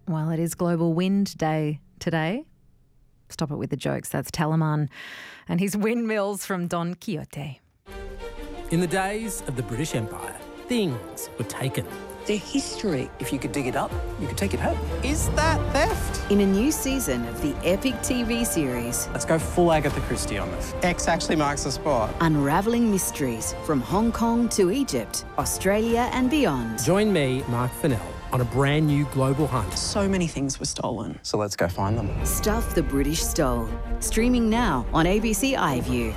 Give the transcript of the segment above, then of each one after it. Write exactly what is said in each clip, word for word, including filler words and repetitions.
Well, it is Global Wind Day today. Stop it with the jokes. That's Talaman and his windmills from Don Quixote. In the days of the British Empire, things were taken. Their history. If you could dig it up, you could take it home. Is that theft? In a new season of the epic T V series, Let's go full Agatha Christie on this. X actually marks the spot. unravelling mysteries from Hong Kong to Egypt, Australia and beyond. Join me, Mark Fennell, on a brand new global hunt. So many things were stolen. So let's go find them. Stuff the British stole. Streaming now on A B C iView.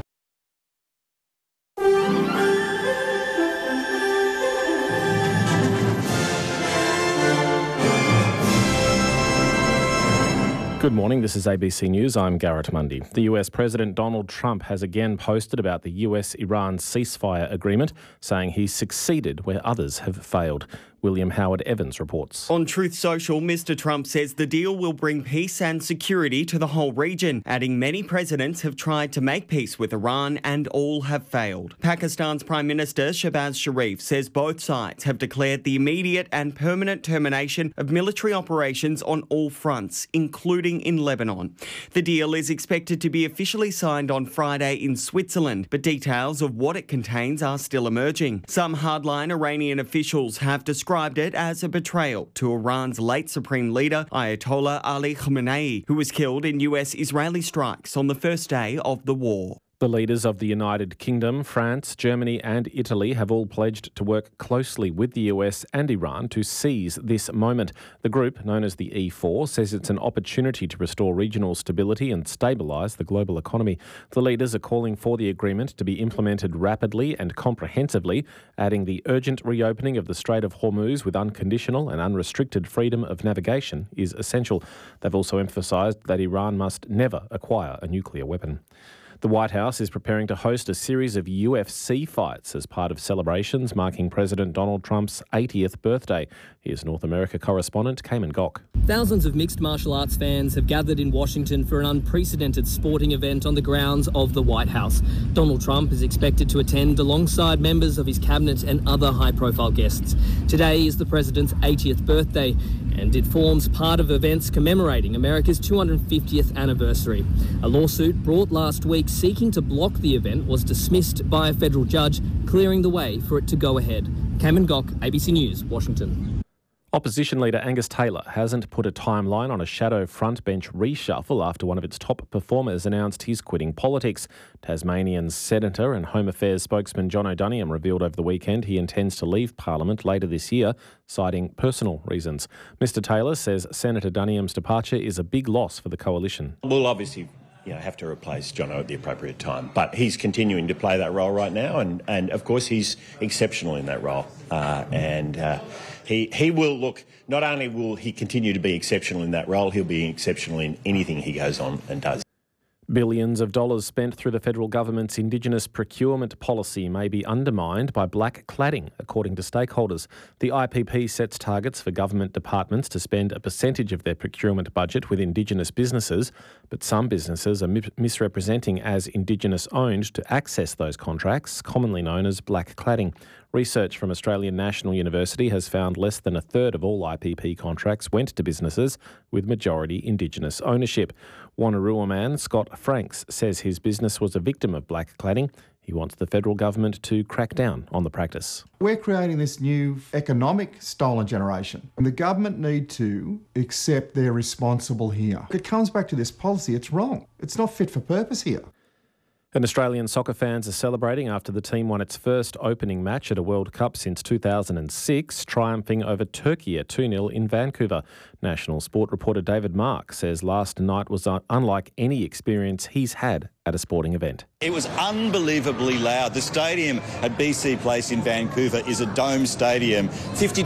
Good morning, this is A B C News. I'm Garrett Mundy. The U S President Donald Trump has again posted about the U S-Iran ceasefire agreement, saying he's succeeded where others have failed. William Howard Evans reports. On Truth Social, Mister Trump says the deal will bring peace and security to the whole region, adding many presidents have tried to make peace with Iran and all have failed. Pakistan's Prime Minister Shehbaz Sharif says both sides have declared the immediate and permanent termination of military operations on all fronts, including in Lebanon. The deal is expected to be officially signed on Friday in Switzerland, but details of what it contains are still emerging. Some hardline Iranian officials have described it as a betrayal to Iran's late supreme leader, Ayatollah Ali Khamenei, who was killed in U S-Israeli strikes on the first day of the war. The leaders of the United Kingdom, France, Germany and Italy have all pledged to work closely with the U S and Iran to seize this moment. The group, known as the E four, says it's an opportunity to restore regional stability and stabilise the global economy. The leaders are calling for the agreement to be implemented rapidly and comprehensively, adding the urgent reopening of the Strait of Hormuz with unconditional and unrestricted freedom of navigation is essential. They've also emphasised that Iran must never acquire a nuclear weapon. The White House is preparing to host a series of U F C fights as part of celebrations marking President Donald Trump's eightieth birthday. Here's North America correspondent Cayman Gok. Thousands of mixed martial arts fans have gathered in Washington for an unprecedented sporting event on the grounds of the White House. Donald Trump is expected to attend alongside members of his cabinet and other high-profile guests. Today is the president's eightieth birthday, and it forms part of events commemorating America's two hundred fiftieth anniversary. A lawsuit brought last week seeking to block the event was dismissed by a federal judge, clearing the way for it to go ahead. Cayman Gok, A B C News, Washington. Opposition leader Angus Taylor hasn't put a timeline on a shadow frontbench reshuffle after one of its top performers announced he's quitting politics. Tasmanian Senator and Home Affairs spokesman John O'Doniam revealed over the weekend he intends to leave Parliament later this year, citing personal reasons. Mister Taylor says Senator Duniam's departure is a big loss for the coalition. We'll obviously you know, have to replace Jono at the appropriate time, but he's continuing to play that role right now, and, and of course he's exceptional in that role. Uh, and uh, he he will look. Not only will he continue to be exceptional in that role, he'll be exceptional in anything he goes on and does. Billions of dollars spent through the federal government's Indigenous procurement policy may be undermined by black cladding, according to stakeholders. The I P P sets targets for government departments to spend a percentage of their procurement budget with Indigenous businesses, but some businesses are mi- misrepresenting as Indigenous-owned to access those contracts, commonly known as black cladding. Research from Australian National University has found less than a third of all I P P contracts went to businesses with majority Indigenous ownership. Wanneroo man Scott Franks says his business was a victim of black cladding. He wants the federal government to crack down on the practice. We're creating this new economic stolen generation, and the government need to accept they're responsible here. It comes back to this policy. It's wrong. It's not fit for purpose here. And Australian soccer fans are celebrating after the team won its first opening match at a World Cup since two thousand six, triumphing over Turkey at two nil in Vancouver. National Sport reporter David Mark says last night was unlike any experience he's had at a sporting event. It was unbelievably loud. The stadium at B C Place in Vancouver is a dome stadium. fifty